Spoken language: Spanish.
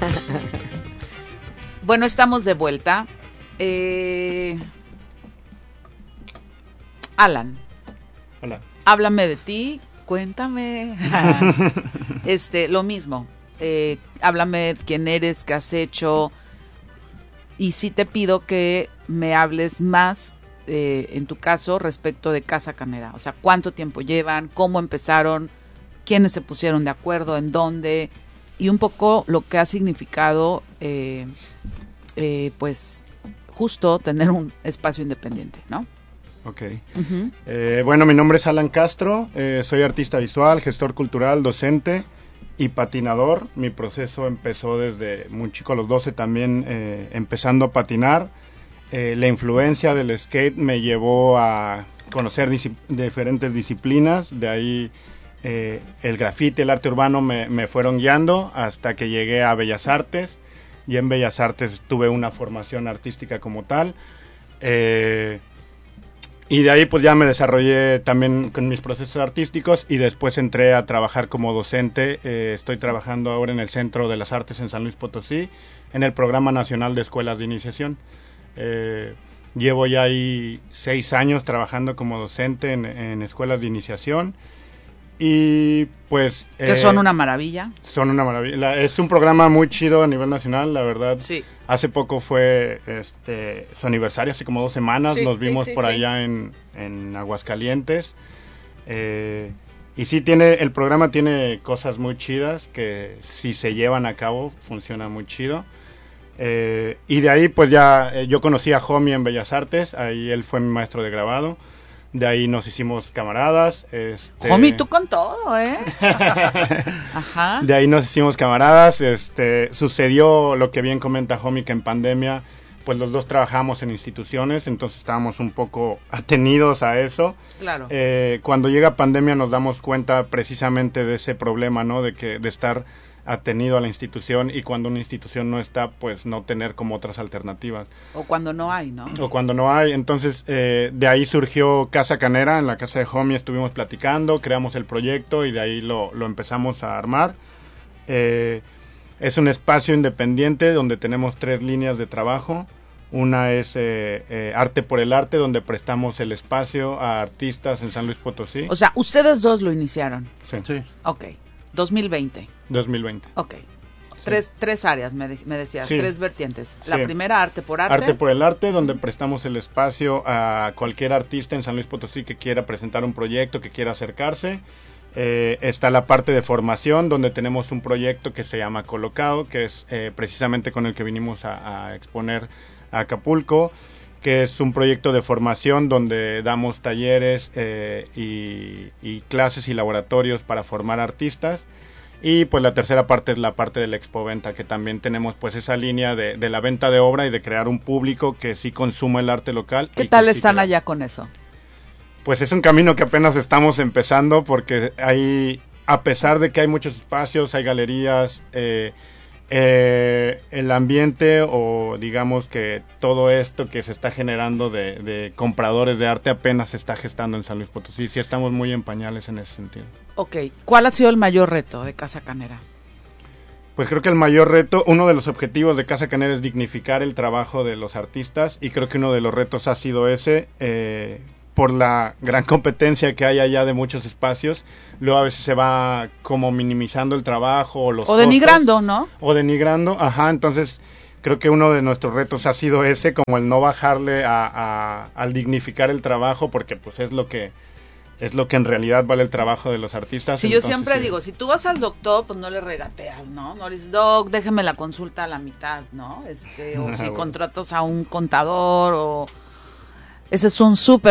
Bueno, estamos de vuelta. Alan. Hola. Háblame de ti, cuéntame. Lo mismo. Háblame de quién eres, qué has hecho. Y sí te pido que me hables más, en tu caso, respecto de Casa Canera. O sea, cuánto tiempo llevan, cómo empezaron, quiénes se pusieron de acuerdo, en dónde, y un poco lo que ha significado, pues, justo tener un espacio independiente, ¿no? Ok. Bueno, mi nombre es Alan Castro, soy artista visual, gestor cultural, docente y patinador. Mi proceso empezó desde muy chico, a los 12 también, empezando a patinar. La influencia del skate me llevó a conocer diferentes disciplinas, de ahí el grafiti, el arte urbano me fueron guiando hasta que llegué a Bellas Artes, y en Bellas Artes tuve una formación artística como tal. Y de ahí pues ya me desarrollé también con mis procesos artísticos y después entré a trabajar como docente. Estoy trabajando ahora en el Centro de las Artes en San Luis Potosí, en el Programa Nacional de Escuelas de Iniciación. Llevo ya ahí 6 años trabajando como docente en escuelas de iniciación. Y pues... que son una maravilla. Son una maravilla. Es un programa muy chido a nivel nacional, la verdad. Sí. Hace poco fue su aniversario, hace como 2 semanas. Sí, nos vimos por allá en Aguascalientes. Y sí, el programa tiene cosas muy chidas que si se llevan a cabo funciona muy chido. Y de ahí pues ya yo conocí a Homie en Bellas Artes, ahí él fue mi maestro de grabado. De ahí nos hicimos camaradas. Homie, tú con todo, ¿eh? Ajá. De ahí nos hicimos camaradas. Sucedió lo que bien comenta Homie, que en pandemia, pues los dos trabajamos en instituciones, entonces estábamos un poco atenidos a eso. Claro. Cuando llega pandemia nos damos cuenta precisamente de ese problema, ¿no? De estar atenido a la institución, y cuando una institución no está, pues no tener como otras alternativas. O cuando no hay, ¿no? O cuando no hay. Entonces, de ahí surgió Casa Canera, en la casa de Homie estuvimos platicando, creamos el proyecto y de ahí lo empezamos a armar. Es un espacio independiente donde tenemos 3 líneas de trabajo. Una es Arte por el Arte, donde prestamos el espacio a artistas en San Luis Potosí. O sea, ustedes dos lo iniciaron. Sí. Ok. 2020. 2020. Ok. Tres áreas, me decías, sí. 3 vertientes. La primera, Arte por Arte. Arte por el Arte, donde prestamos el espacio a cualquier artista en San Luis Potosí que quiera presentar un proyecto, que quiera acercarse. Está la parte de formación, donde tenemos un proyecto que se llama Colocado, que es precisamente con el que vinimos a exponer a Acapulco, que es un proyecto de formación donde damos talleres y clases y laboratorios para formar artistas. Y pues la tercera parte es la parte de la expoventa, que también tenemos pues esa línea de la venta de obra y de crear un público que sí consuma el arte local. ¿Qué tal están allá con eso? Pues es un camino que apenas estamos empezando, porque a pesar de que hay muchos espacios, hay galerías, el ambiente, o digamos que todo esto que se está generando de compradores de arte apenas se está gestando en San Luis Potosí. Sí, estamos muy en pañales en ese sentido. Ok, ¿cuál ha sido el mayor reto de Casa Canera? Pues creo que el mayor reto, uno de los objetivos de Casa Canera es dignificar el trabajo de los artistas, y creo que uno de los retos ha sido ese, por la gran competencia que hay allá de muchos espacios. Luego a veces se va como minimizando el trabajo o los costos, denigrando, ¿no? O denigrando, ajá. Entonces creo que uno de nuestros retos ha sido ese, como el no bajarle al dignificar el trabajo, porque pues es lo que en realidad vale el trabajo de los artistas. Sí, entonces, yo siempre digo, si tú vas al doctor, pues no le regateas, ¿no? No le dices, doc, déjeme la consulta a la mitad, ¿no? O si contratas a un contador, o ese es un súper